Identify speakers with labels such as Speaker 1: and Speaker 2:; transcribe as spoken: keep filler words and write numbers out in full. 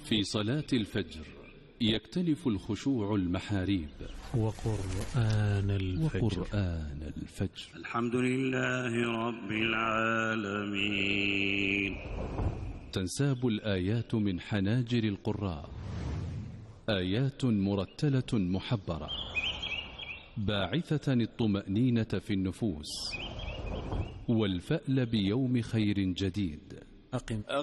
Speaker 1: في صلاة الفجر يكتنف الخشوع المحاريب
Speaker 2: وقرآن الفجر,
Speaker 1: وقرآن الفجر.
Speaker 3: الحمد لله رب العالمين.
Speaker 1: تنساب الآيات من حناجر القراء، آيات مرتلة محبرة باعثة الطمأنينة في النفوس والفأل بيوم خير جديد.
Speaker 2: أقم